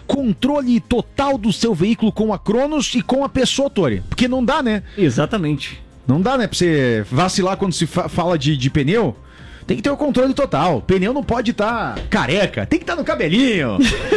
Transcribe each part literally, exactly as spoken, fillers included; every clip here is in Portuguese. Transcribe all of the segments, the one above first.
controle total do seu veículo com a Cronos e com a pessoa, Tori. Porque não dá, né? Exatamente. Não dá, né? Pra você vacilar quando se fa- fala de, de pneu. Tem que ter o controle total. Pneu não pode estar tá careca. Tem que estar tá no cabelinho.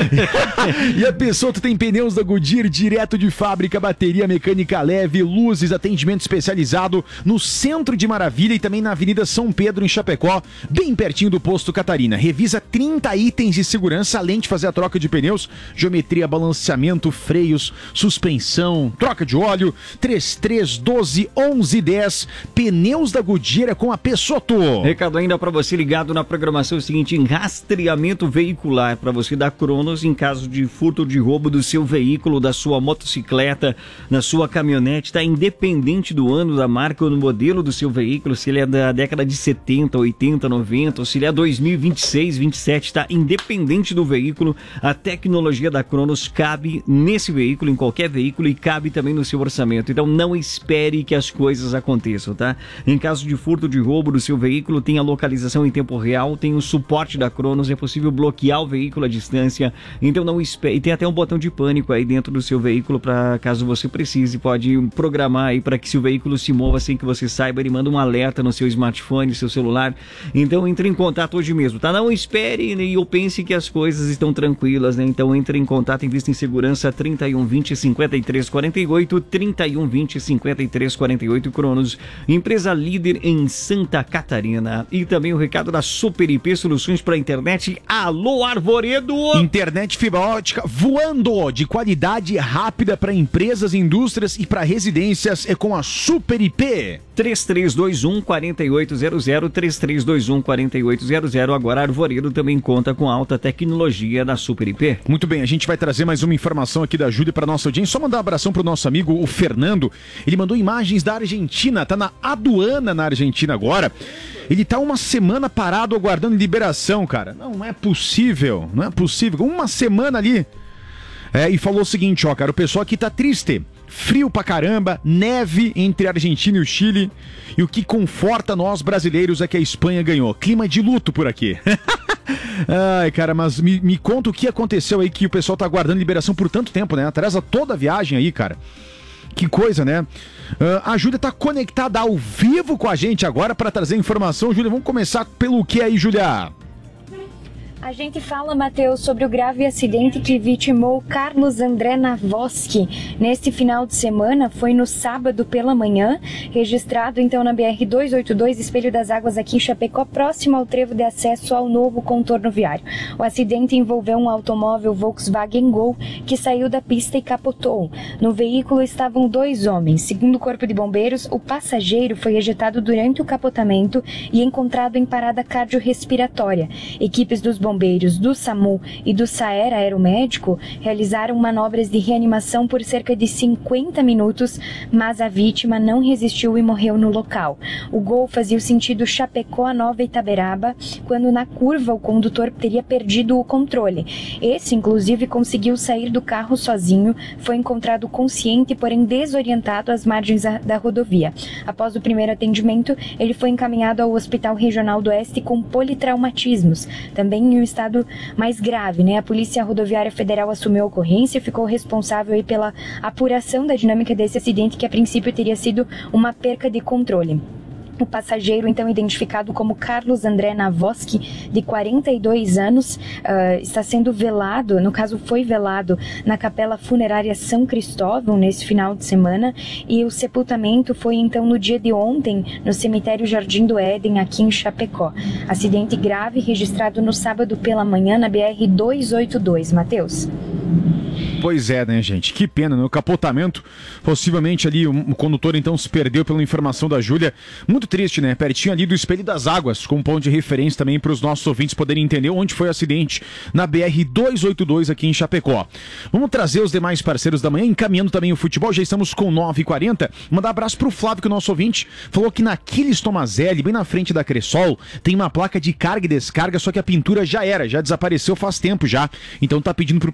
E a pessoa, tu tem pneus da Goodyear direto de fábrica, bateria mecânica leve, luzes, atendimento especializado no centro de Maravilha e também na Avenida São Pedro, em Chapecó, bem pertinho do posto Catarina. Revisa trinta itens de segurança, além de fazer a troca de pneus, geometria, balanceamento, freios, suspensão, troca de óleo. Três três um dois, onze dez. Pneus da Goodyear com a Pessotto. Recado ainda para você ligado na programação seguinte, em rastreamento veicular para você da Cronos em caso de furto ou de roubo do seu veículo, da sua motocicleta, na sua caminhonete, tá? Independente do ano, da marca ou do modelo do seu veículo, se ele é da década de setenta, oitenta, noventa, ou se ele é dois mil e vinte e seis, vinte e sete, tá? Independente do veículo, a tecnologia da Cronos cabe nesse veículo, em qualquer veículo, e cabe também no seu orçamento. Então não espere que as coisas aconteçam, tá? Em caso de furto ou de roubo do seu veículo, tem a localização em tempo real, tem o suporte da Cronos, é possível bloquear o veículo à distância, então não espere, e tem até um botão de pânico aí dentro do seu veículo para caso você precise, pode programar aí para que se o veículo se mova sem que você saiba, ele manda um alerta no seu smartphone, seu celular, então entre em contato hoje mesmo, tá? Não espere e eu pense que as coisas estão tranquilas, né? Então entre em contato, invista em segurança, trinta e um, vinte, cinquenta e três, quarenta e oito, trinta e um, vinte, cinquenta e três, quarenta e oito, Cronos, empresa líder em Santa Catarina. E também o recado da Super I P Soluções para internet. Alô, Arvoredo! Internet fibra ótica voando, de qualidade rápida para empresas, indústrias e para residências é com a Super I P. três três dois um, quatro oito zero zero, três três dois um, quatro oito zero zero. Agora Arvoredo também conta com alta tecnologia da Super I P. Muito bem, a gente vai trazer mais uma informação aqui da Júlia para nossa audiência. Só mandar um abração pro nosso amigo, o Fernando. Ele mandou imagens da Argentina, tá na aduana na Argentina agora. Ele tá uma semana parado aguardando liberação, cara. Não é possível, não é possível. Uma semana ali. É, e falou o seguinte, ó, cara, o pessoal aqui tá triste. Frio pra caramba, neve entre a Argentina e o Chile. E o que conforta nós brasileiros é que a Espanha ganhou. Clima de luto por aqui. Ai, cara, mas me, me conta o que aconteceu aí que o pessoal tá aguardando liberação por tanto tempo, né? Atrasa toda a viagem aí, cara. Que coisa, né? Uh, a Júlia tá conectada ao vivo com a gente agora para trazer informação. Júlia, vamos começar pelo que aí, Júlia? A gente fala, Matheus, sobre o grave acidente que vitimou Carlos André Navoski neste final de semana. Foi no sábado pela manhã, registrado então na B R duzentos e oitenta e dois, Espelho das Águas, aqui em Chapecó, próximo ao trevo de acesso ao novo contorno viário. O acidente envolveu um automóvel Volkswagen Gol que saiu da pista e capotou. No veículo estavam dois homens. Segundo o Corpo de Bombeiros, o passageiro foi ejetado durante o capotamento e encontrado em parada cardiorrespiratória. Equipes dos bombeiros bombeiros do SAMU e do SAER Aeromédico realizaram manobras de reanimação por cerca de cinquenta minutos, mas a vítima não resistiu e morreu no local. O Gol fazia o sentido Chapecó a Nova Itaberaba, quando na curva o condutor teria perdido o controle. Esse, inclusive, conseguiu sair do carro sozinho, foi encontrado consciente, porém desorientado às margens da rodovia. Após o primeiro atendimento, ele foi encaminhado ao Hospital Regional do Oeste com politraumatismos, também em um estado mais grave, né? A Polícia Rodoviária Federal assumiu a ocorrência e ficou responsável aí pela apuração da dinâmica desse acidente, que a princípio teria sido uma perca de controle. O passageiro, então identificado como Carlos André Navoski, de quarenta e dois anos, uh, está sendo velado, no caso foi velado, na Capela Funerária São Cristóvão nesse final de semana, e o sepultamento foi então no dia de ontem no cemitério Jardim do Éden, aqui em Chapecó. Acidente grave registrado no sábado pela manhã na B R duzentos e oitenta e dois, Matheus. Pois é, né, gente? Que pena, no capotamento, possivelmente ali o, o condutor então se perdeu pela informação da Júlia. Muito triste, né? Pertinho ali do Espelho das Águas, com um ponto de referência também para os nossos ouvintes poderem entender onde foi o acidente na B R duzentos e oitenta e dois aqui em Chapecó. Vamos trazer os demais parceiros da manhã, encaminhando também o futebol, já estamos com nove e quarenta. Mandar um abraço pro Flávio, que é o nosso ouvinte falou que na Aquiles Tomazelli, bem na frente da Cressol, tem uma placa de carga e descarga, só que a pintura já era, já desapareceu faz tempo já. Então tá pedindo pro pessoal aqui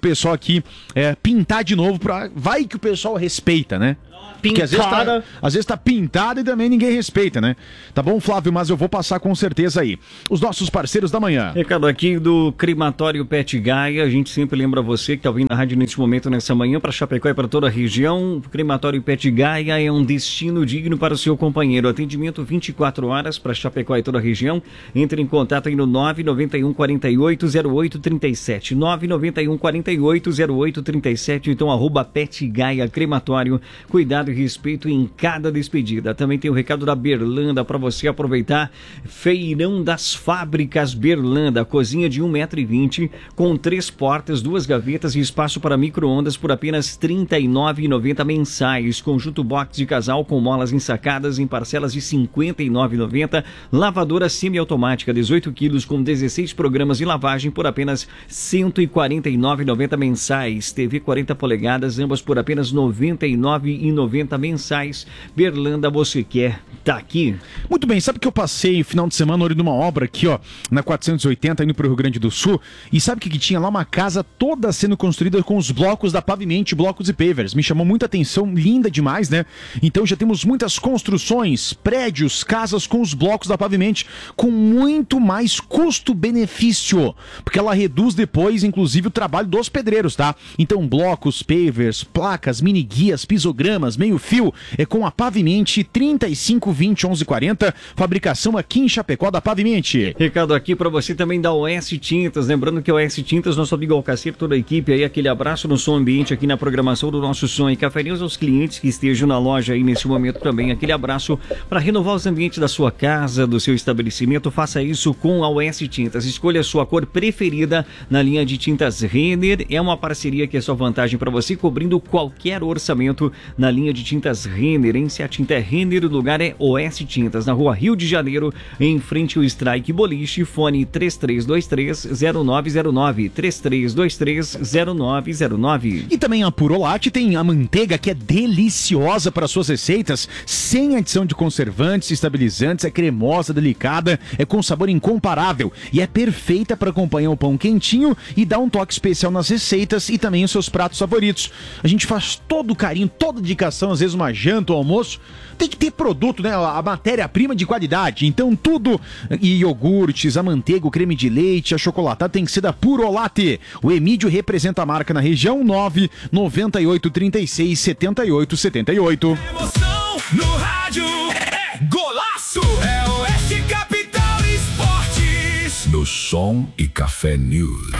aqui é, pintar de novo, pra... vai que o pessoal respeita, né? Porque às vezes, tá, às vezes tá pintado e também ninguém respeita, né? Tá bom, Flávio? Mas eu vou passar com certeza aí. Os nossos parceiros da manhã. Recado aqui do Crematório Pet Gaia. A gente sempre lembra você que tá ouvindo a rádio neste momento, nessa manhã, para Chapecó e para toda a região. O Crematório Pet Gaia é um destino digno para o seu companheiro. Atendimento vinte e quatro horas para Chapecó e toda a região. Entre em contato aí no nove nove um, quatro oito, zero oito três sete. nove nove um, quatro oito, zero oito três sete. Então, arroba Pet Gaia Crematório. Cuidado e respeito em cada despedida. Também tem o recado da Berlanda para você aproveitar. Feirão das Fábricas Berlanda, cozinha de um metro e vinte com três portas, duas gavetas e espaço para micro-ondas por apenas trinta e nove reais e noventa centavos mensais. Conjunto box de casal com molas ensacadas em parcelas de cinquenta e nove reais e noventa centavos. Lavadora semiautomática dezoito quilos com dezesseis programas de lavagem por apenas cento e quarenta e nove reais e noventa centavos mensais. T V quarenta polegadas, ambas por apenas noventa e nove reais e noventa centavos mensais. Berlanda, você quer, tá aqui. Muito bem, sabe que eu passei o final de semana olhando uma obra aqui, ó, na quatrocentos e oitenta, indo pro Rio Grande do Sul, e sabe o que, que tinha lá? Uma casa toda sendo construída com os blocos da Pavimente, blocos e pavers. Me chamou muita atenção, linda demais, né? Então já temos muitas construções, prédios, casas com os blocos da Pavimente, com muito mais custo-benefício, porque ela reduz depois, inclusive, o trabalho dos pedreiros, tá? Então, blocos, pavers, placas, mini-guias, pisogramas, meio-fio, é com a Pavimente, trinta e cinco, vinte, onze, quarenta, fabricação aqui em Chapecó da Pavimente. Recado aqui para você também da O S Tintas, lembrando que a O S Tintas, nosso amigo Alcacir, toda a equipe aí, aquele abraço no som ambiente aqui na programação do nosso Som e Café News, aos clientes que estejam na loja aí nesse momento também, aquele abraço para renovar os ambientes da sua casa, do seu estabelecimento, faça isso com a O S Tintas, escolha a sua cor preferida na linha de tintas Renner, é uma parceria que é só vantagem para você, cobrindo qualquer orçamento na linha de tintas Renner, hein? Se a tinta é Renner, o lugar é O S Tintas, na rua Rio de Janeiro, em frente ao Strike Boliche, fone três três dois três, zero nove zero nove, três três dois três, zero nove zero nove. E também a Purolate tem a manteiga que é deliciosa para suas receitas, sem adição de conservantes, estabilizantes, é cremosa, delicada, é com sabor incomparável e é perfeita para acompanhar o pão quentinho e dar um toque especial nas receitas e também os seus pratos favoritos. A gente faz todo o carinho, toda a dedicação, às vezes uma janta ou almoço, tem que ter produto, né? A matéria-prima de qualidade. Então tudo, e iogurtes, a manteiga, o creme de leite, a chocolatada tem que ser da Purolate. O Emílio representa a marca na região. Nove nove oito, três seis, sete oito sete oito. Emoção no rádio é golaço. É Oeste Capital Esportes. No Som e Café News.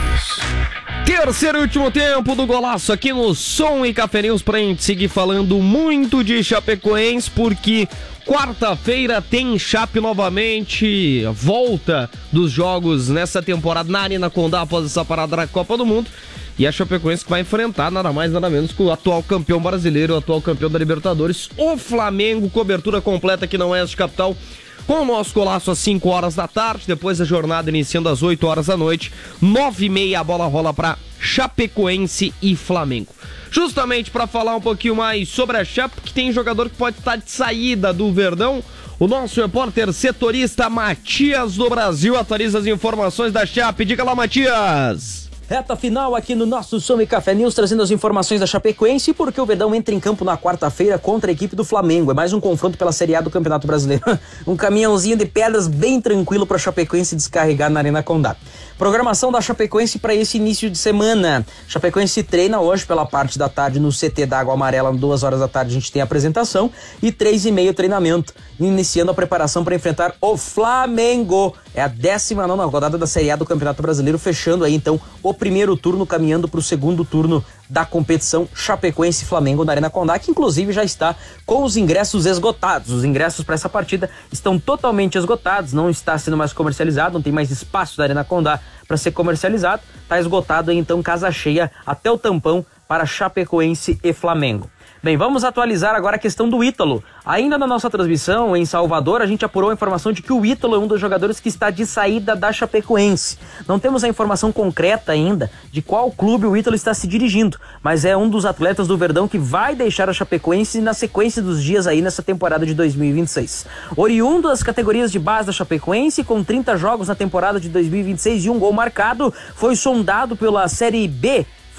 Terceiro e último tempo do golaço aqui no Som e Café News, pra gente seguir falando muito de Chapecoense, porque quarta-feira tem Chape novamente, volta dos jogos nessa temporada na Arena Condá após essa parada da Copa do Mundo. E a Chapecoense que vai enfrentar nada mais nada menos que o atual campeão brasileiro, o atual campeão da Libertadores, o Flamengo. Cobertura completa aqui na Oeste Capital, com o nosso golaço às cinco horas da tarde, depois a jornada iniciando às oito horas da noite, nove e meia a bola rola para Chapecoense e Flamengo. Justamente para falar um pouquinho mais sobre a Chape, que tem jogador que pode estar de saída do Verdão, o nosso repórter setorista Matias do Brasil atualiza as informações da Chape. Diga lá, Matias! Reta final aqui no nosso Som e Café News, trazendo as informações da Chapecoense, porque o Verdão entra em campo na quarta-feira contra a equipe do Flamengo. É mais um confronto pela Série A do Campeonato Brasileiro. Um caminhãozinho de pedras bem tranquilo para a Chapecoense descarregar na Arena Condá. Programação da Chapecoense para esse início de semana. Chapecoense treina hoje pela parte da tarde no C T da Água Amarela, duas horas da tarde a gente tem a apresentação e três e meia o treinamento, iniciando a preparação para enfrentar o Flamengo. É a décima nona rodada da Série A do Campeonato Brasileiro, fechando aí então o primeiro turno, caminhando para o segundo turno da competição Chapecoense e Flamengo na Arena Condá, que inclusive já está com os ingressos esgotados. Os ingressos para essa partida estão totalmente esgotados, não está sendo mais comercializado, não tem mais espaço da Arena Condá para ser comercializado, está esgotado aí então casa cheia até o tampão para Chapecoense e Flamengo. Bem, vamos atualizar agora a questão do Ítalo. Ainda na nossa transmissão em Salvador, a gente apurou a informação de que o Ítalo é um dos jogadores que está de saída da Chapecoense. Não temos a informação concreta ainda de qual clube o Ítalo está se dirigindo, mas é um dos atletas do Verdão que vai deixar a Chapecoense na sequência dos dias aí nessa temporada de dois mil e vinte e seis. Oriundo das categorias de base da Chapecoense, com trinta jogos na temporada de dois mil e vinte e seis e um gol marcado, foi sondado pela Série B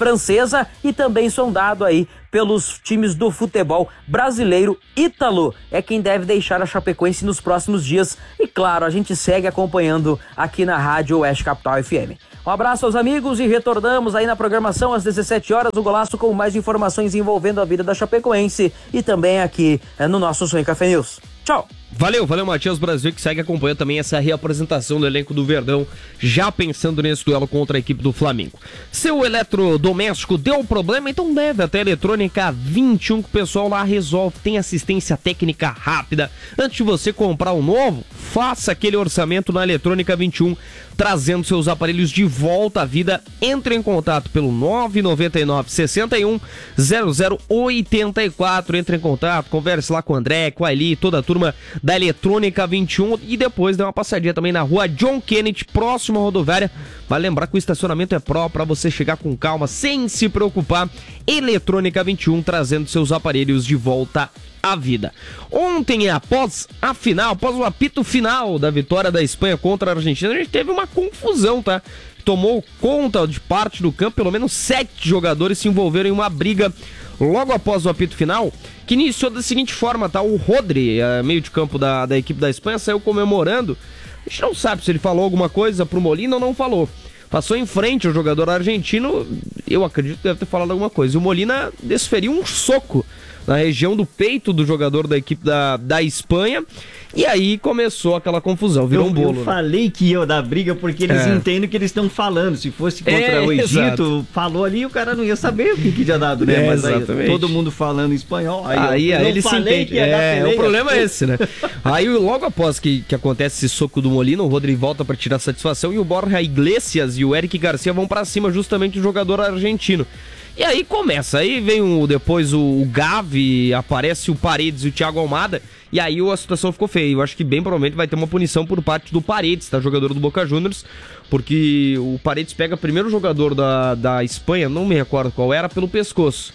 francesa e também sondado aí pelos times do futebol brasileiro. Ítalo é quem deve deixar a Chapecoense nos próximos dias. E claro, a gente segue acompanhando aqui na Rádio Oeste Capital F M. Um abraço aos amigos e retornamos aí na programação às dezessete horas, o Golaço com mais informações envolvendo a vida da Chapecoense e também aqui no nosso Sonho Café News. Tchau! Valeu, valeu, Matias Brasil, que segue acompanhando também essa reapresentação do elenco do Verdão, já pensando nesse duelo contra a equipe do Flamengo. Seu eletrodoméstico deu problema, então deve até a Eletrônica vinte e um, que o pessoal lá resolve, tem assistência técnica rápida. Antes de você comprar um novo, faça aquele orçamento na Eletrônica vinte e um, trazendo seus aparelhos de volta à vida. Entre em contato pelo nove nove nove, seis um, zero zero oito quatro, entre em contato, converse lá com o André, com a Eli, toda a turma da Eletrônica vinte e um, e depois dê uma passadinha também na rua John Kennedy, próximo à rodoviária. Vai lembrar que o estacionamento é próprio para você chegar com calma, sem se preocupar. Eletrônica vinte e um, trazendo seus aparelhos de volta à vida. Ontem, após a final, após o apito final da vitória da Espanha contra a Argentina, a gente teve uma confusão, tá? Tomou conta de parte do campo, pelo menos sete jogadores se envolveram em uma briga logo após o apito final, que iniciou da seguinte forma, tá? O Rodri, meio de campo da, da equipe da Espanha, saiu comemorando. A gente não sabe se ele falou alguma coisa pro Molina ou não falou. Passou em frente ao jogador argentino, eu acredito que deve ter falado alguma coisa. E o Molina desferiu um soco na região do peito do jogador da equipe da, da Espanha. E aí começou aquela confusão, virou eu, um bolo. Eu falei que ia dar briga porque eles é. entendem o que eles estão falando. Se fosse contra é, o Egito, exato. falou ali, o cara não ia saber o que, que tinha dado, né? É, Mas aí, exatamente. todo mundo falando espanhol. Aí, aí, eu, aí eu ele se entende. É, o problema é esse, né? Aí logo após que, que acontece esse soco do Molina, o Rodri volta para tirar satisfação e o Borja Iglesias e o Eric Garcia vão para cima justamente do jogador argentino. E aí começa, aí vem o, depois o, o Gavi, aparece o Paredes e o Thiago Almada, e aí a situação ficou feia. Eu acho que bem provavelmente vai ter uma punição por parte do Paredes, tá? Jogador do Boca Juniors, porque o Paredes pega primeiro o jogador da, da Espanha, não me recordo qual era, pelo pescoço.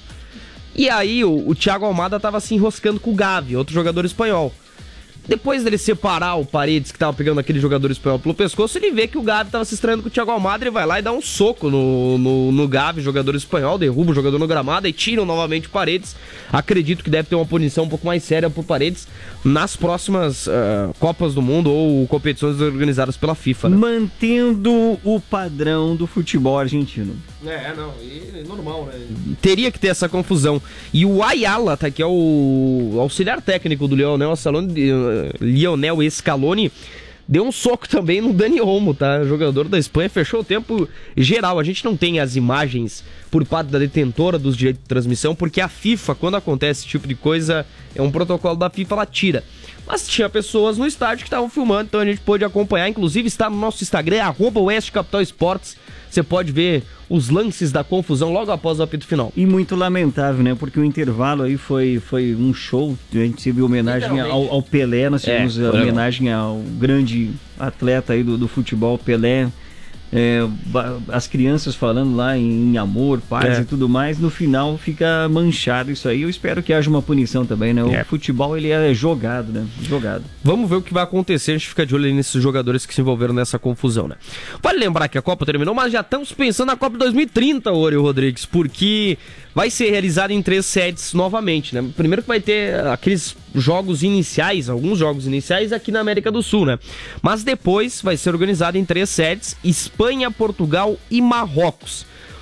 E aí o, o Thiago Almada tava se enroscando com o Gavi, outro jogador espanhol. Depois dele separar o Paredes, que tava pegando aquele jogador espanhol pelo pescoço, ele vê que o Gavi tava se estranhando com o Thiago Almada, ele vai lá e dá um soco no, no, no Gavi, jogador espanhol, derruba o jogador no gramado e tiram novamente o Paredes. Acredito que deve ter uma punição um pouco mais séria pro Paredes nas próximas uh, Copas do Mundo ou competições organizadas pela FIFA, né? Mantendo o padrão do futebol argentino. É, não, é normal, né? Teria que ter essa confusão. E o Ayala, tá, que é o auxiliar técnico do Lionel Scaloni, Lionel Scaloni, deu um soco também no Dani Olmo, tá? Jogador da Espanha, fechou o tempo geral. A gente não tem as imagens por parte da detentora dos direitos de transmissão, porque a FIFA, quando acontece esse tipo de coisa, é um protocolo da FIFA, ela tira. Mas tinha pessoas no estádio que estavam filmando, então a gente pôde acompanhar. Inclusive está no nosso Instagram, arroba Oeste Capital Esportes. Você pode ver os lances da confusão logo após o apito final. E muito lamentável, né? Porque o intervalo aí foi, foi um show. A gente teve homenagem ao, ao Pelé, nós tivemos é, homenagem ao grande atleta aí do, do futebol, Pelé. É, as crianças falando lá em, em amor, paz é. e tudo mais, no final fica manchado isso aí. Eu espero que haja uma punição também, né? O é. futebol, ele é jogado, né? Jogado. Vamos ver o que vai acontecer, a gente fica de olho aí nesses jogadores que se envolveram nessa confusão, né? Vale lembrar que a Copa terminou, mas já estamos pensando na Copa dois mil e trinta, Oreo Rodrigues, porque vai ser realizada em três sedes novamente, né? Primeiro que vai ter aqueles jogos iniciais, alguns jogos iniciais aqui na América do Sul, né? Mas depois vai ser organizado em três sedes, Espanha, Portugal e Marrocos.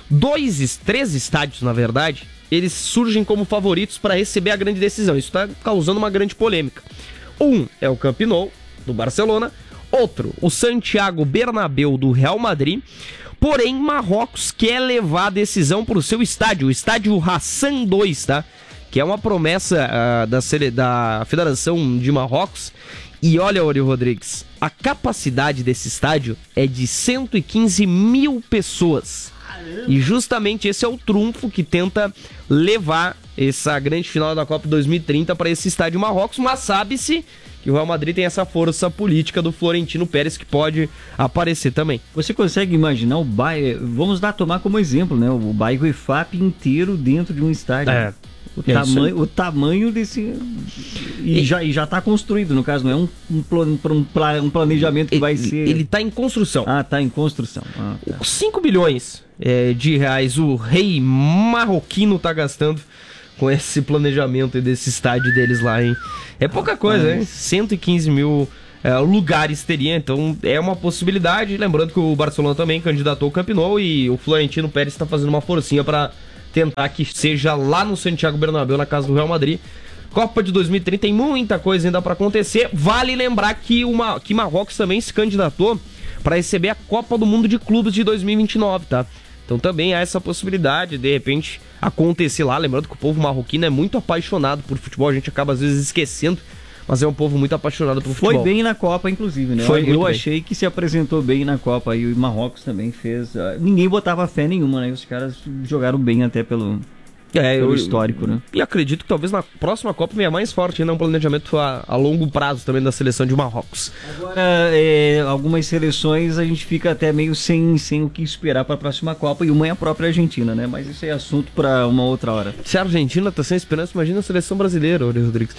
Dois, três estádios, na verdade, eles surgem como favoritos para receber a grande decisão. Isso está causando uma grande polêmica. Um é o Camp Nou, do Barcelona. Outro, o Santiago Bernabéu, do Real Madrid. Porém, Marrocos quer levar a decisão para o seu estádio, o estádio Hassan dois, tá? Que é uma promessa uh, da, da Federação de Marrocos. E olha, Ori Rodrigues, a capacidade desse estádio é de cento e quinze mil pessoas. E justamente esse é o trunfo que tenta levar essa grande final da Copa dois mil e trinta para esse estádio Marrocos, mas sabe-se que o Real Madrid tem essa força política do Florentino Pérez que pode aparecer também. Você consegue imaginar o bairro, vamos dar tomar como exemplo, né? O bairro I F A P inteiro dentro de um estádio. É. O, é tamanho, o tamanho desse... E, e já e já está construído, no caso, não é um, um, um, um planejamento que ele, vai ser... Ele está em construção. Ah, está em construção. Ah, tá. cinco bilhões é, de reais o rei marroquino tá gastando com esse planejamento desse estádio deles lá, hein? É pouca coisa, hein? cento e quinze mil é, lugares teria, então é uma possibilidade. Lembrando que o Barcelona também candidatou o Camp Nou e o Florentino Pérez está fazendo uma forcinha para tentar que seja lá no Santiago Bernabéu, na casa do Real Madrid. Copa de dois mil e trinta tem muita coisa ainda para acontecer. Vale lembrar que, uma, que Marrocos também se candidatou para receber a Copa do Mundo de Clubes de dois mil e vinte e nove, tá? Então também há essa possibilidade de, de repente, acontecer lá. Lembrando que o povo marroquino é muito apaixonado por futebol. A gente acaba, às vezes, esquecendo, mas é um povo muito apaixonado por futebol. Foi bem na Copa, inclusive, né? Foi Eu bem. achei que se apresentou bem na Copa. E o Marrocos também fez... Uh, ninguém botava fé nenhuma, né? Os caras jogaram bem até pelo... É, pelo eu, histórico, né? E acredito que talvez na próxima Copa venha mais forte, ainda um planejamento a, a longo prazo também da seleção de Marrocos. Agora, é, algumas seleções a gente fica até meio sem, sem o que esperar para a próxima Copa, e uma é a própria Argentina, né? Mas isso é assunto para uma outra hora. Se a Argentina tá sem esperança, imagina a seleção brasileira, Aurélio Rodrigues.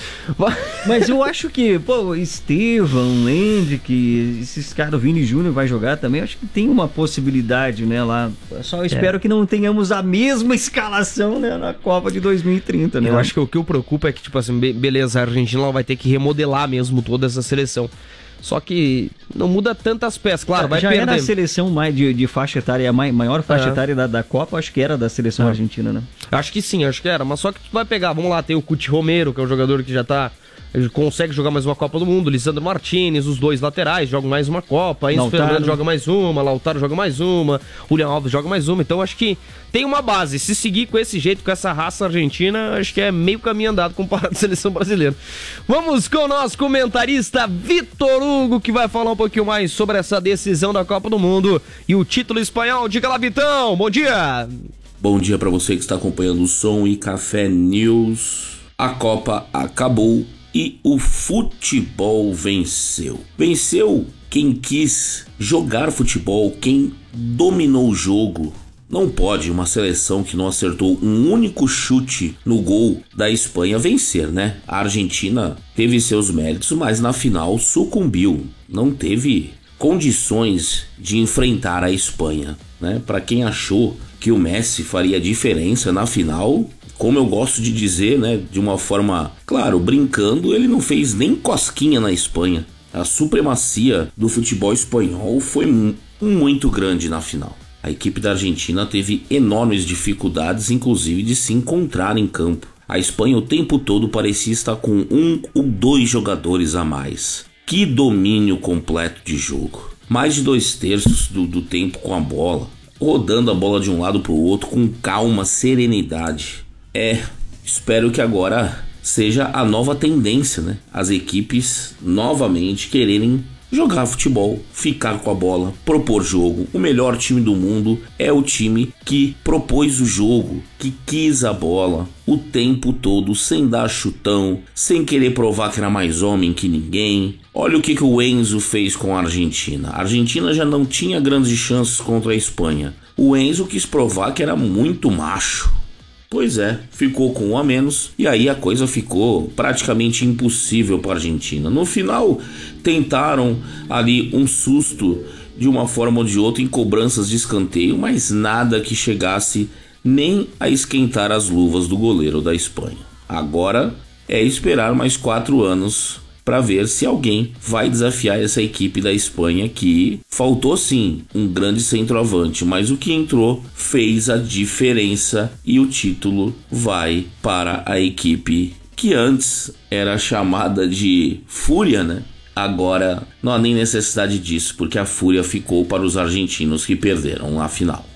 Mas eu acho que, pô, Estevão, Lendic, esses caras, o Vini Júnior vai jogar também, eu acho que tem uma possibilidade, né, lá. Só espero é. que não tenhamos a mesma escalação, né, na Copa de dois mil e trinta, né? Eu acho que o que o preocupa é que, tipo assim, be- beleza, a Argentina ela vai ter que remodelar mesmo toda essa seleção. Só que não muda tantas peças, claro, vai já perder. era a seleção mais de, de faixa etária, a mai- maior faixa É. etária da, da Copa, acho que era da seleção É. argentina, né? Acho que sim, acho que era, mas só que tu vai pegar, vamos lá, tem o Cuti Romero, que é um jogador que já tá... Ele consegue jogar mais uma Copa do Mundo, Lisandro Martinez, os dois laterais jogam mais uma Copa, Enzo Lautaro. Fernandes joga mais uma, Lautaro joga mais uma, Julián Alves joga mais uma, então acho que tem uma base. Se seguir com esse jeito, com essa raça argentina, acho que é meio caminho andado comparado à seleção brasileira. Vamos com o nosso comentarista Vitor Hugo, que vai falar um pouquinho mais sobre essa decisão da Copa do Mundo e o título espanhol. Diga lá, Vitão, bom dia! Bom dia para você que está acompanhando o Som e Café News. A Copa acabou e o futebol venceu. Venceu quem quis jogar futebol, quem dominou o jogo. Não pode uma seleção que não acertou um único chute no gol da Espanha vencer, né? A Argentina teve seus méritos, mas na final sucumbiu. Não teve condições de enfrentar a Espanha, né? Para quem achou que o Messi faria diferença na final, como eu gosto de dizer, né, de uma forma, claro, brincando, ele não fez nem cosquinha na Espanha. A supremacia do futebol espanhol foi m- muito grande na final. A equipe da Argentina teve enormes dificuldades, inclusive de se encontrar em campo. A Espanha o tempo todo parecia estar com um ou dois jogadores a mais. Que domínio completo de jogo. Mais de dois terços do, do tempo com a bola, rodando a bola de um lado para o outro com calma, serenidade. É, espero que agora seja a nova tendência, né? As equipes novamente quererem jogar futebol, ficar com a bola, propor jogo. O melhor time do mundo é o time que propôs o jogo, que quis a bola o tempo todo, sem dar chutão, sem querer provar que era mais homem que ninguém. Olha o que, que o Enzo fez com a Argentina. A Argentina já não tinha grandes chances contra a Espanha. O Enzo quis provar que era muito macho. Pois é, ficou com um a menos e aí a coisa ficou praticamente impossível para a Argentina. No final, tentaram ali um susto de uma forma ou de outra em cobranças de escanteio, mas nada que chegasse nem a esquentar as luvas do goleiro da Espanha. Agora é esperar mais quatro anos para ver se alguém vai desafiar essa equipe da Espanha, que faltou sim um grande centroavante, mas o que entrou fez a diferença e o título vai para a equipe que antes era chamada de Fúria, né? Agora não há nem necessidade disso, porque a Fúria ficou para os argentinos que perderam a final.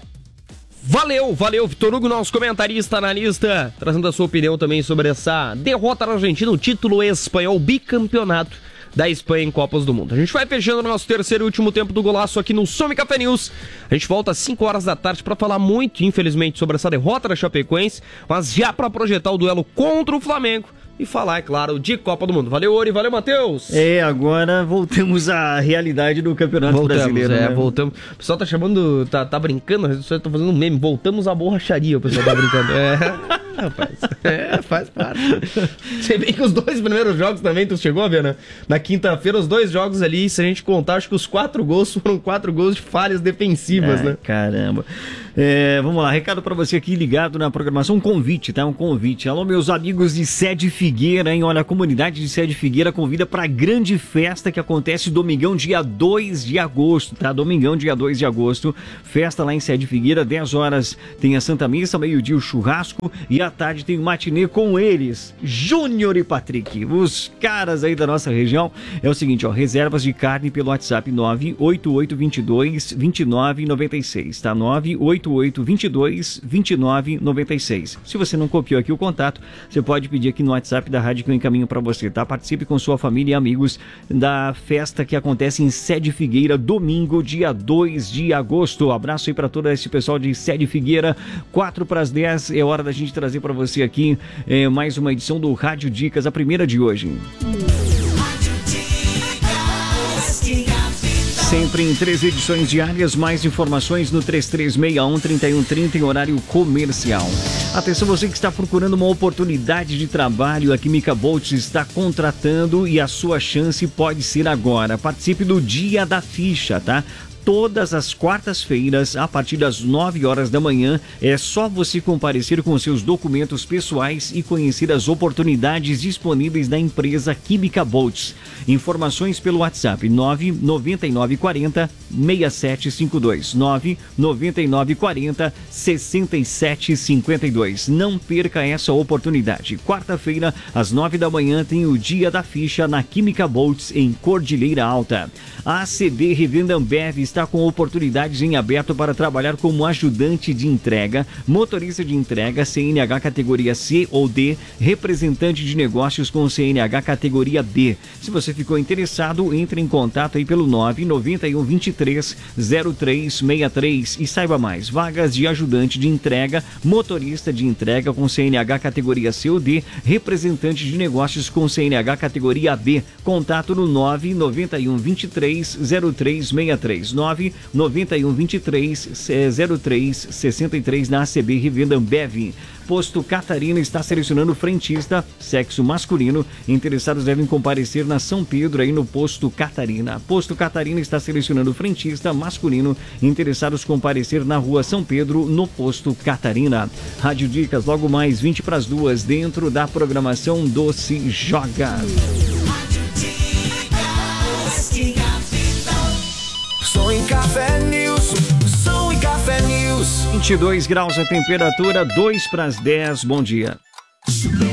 Valeu, valeu, Vitor Hugo, nosso comentarista, analista, trazendo a sua opinião também sobre essa derrota da Argentina, o título espanhol, bicampeonato da Espanha em Copas do Mundo. A gente vai fechando o nosso terceiro e último tempo do golaço aqui no Som e Café News. A gente volta às cinco horas da tarde para falar muito, infelizmente, sobre essa derrota da Chapecoense, mas já para projetar o duelo contra o Flamengo e falar, é claro, de Copa do Mundo. Valeu, Ori, valeu, Matheus. É, agora voltamos à realidade do Campeonato Voltamos, Brasileiro. é, né? voltamos. O pessoal tá chamando, tá, tá brincando, o pessoal tá fazendo um meme, voltamos à borracharia, o pessoal tá brincando. É, rapaz, é, faz parte. Se bem que os dois primeiros jogos também, tu chegou a ver, né? Na quinta-feira, os dois jogos ali, se a gente contar, acho que os quatro gols foram quatro gols de falhas defensivas, Ai, né? Caramba. É, vamos lá, recado pra você aqui ligado na programação, um convite, tá? Um convite. Alô, meus amigos de Sede Figueira, hein? Olha, a comunidade de Sede Figueira convida pra grande festa que acontece domingão, dia dois de agosto, tá? Domingão, dia dois de agosto, festa lá em Sede Figueira, dez horas tem a Santa Missa, meio-dia o churrasco e à tarde tem o matinê com eles, Júnior e Patrick, os caras aí da nossa região. É o seguinte, ó, reservas de carne pelo WhatsApp nove oito oito dois dois, dois nove nove seis, tá? nove oito oito dois dois, dois nove nove seis. Se você não copiou aqui o contato, você pode pedir aqui no WhatsApp da rádio que eu encaminho para você, tá? Participe com sua família e amigos da festa que acontece em Sede Figueira, domingo, dia dois de agosto. Abraço aí para todo esse pessoal de Sede Figueira. quatro para as dez, é hora da gente trazer para você aqui é, mais uma edição do Rádio Dicas, a primeira de hoje. Sempre em três edições diárias, mais informações no três três seis um, três um três zero em horário comercial. Atenção, você que está procurando uma oportunidade de trabalho, a Química Boltz está contratando e a sua chance pode ser agora. Participe do Dia da Ficha, tá? Todas as quartas-feiras, a partir das nove horas da manhã, é só você comparecer com seus documentos pessoais e conhecer as oportunidades disponíveis da empresa Química Boltz. Informações pelo WhatsApp nove nove nove quatro zero seis sete cinco dois, nove nove nove quatro zero seis sete cinco dois. Não perca essa oportunidade. Quarta-feira, às nove da manhã, tem o Dia da Ficha na Química Boltz, em Cordilheira Alta. A A C B Revenda Ambev está com oportunidades em aberto para trabalhar como ajudante de entrega, motorista de entrega, C N H categoria C ou D, representante de negócios com C N H categoria B. Se você ficou interessado, entre em contato aí pelo nove nove um dois três zero três seis três e saiba mais. Vagas de ajudante de entrega, motorista de entrega com C N H categoria C ou D, representante de negócios com C N H categoria B. Contato no nove nove um dois três zero três seis três, nove nove um dois três zero três seis três na A C B Revenda Ambev. Posto Catarina está selecionando frentista, sexo masculino. Interessados devem comparecer na São Pedro, aí no Posto Catarina. Posto Catarina está selecionando frentista masculino. Interessados comparecer na Rua São Pedro, no Posto Catarina. Rádio Dicas, logo mais vinte para as duas, dentro da programação Doce Joga. Som e Café News, Som e Café News. vinte e dois graus a temperatura, dois para as dez, bom dia.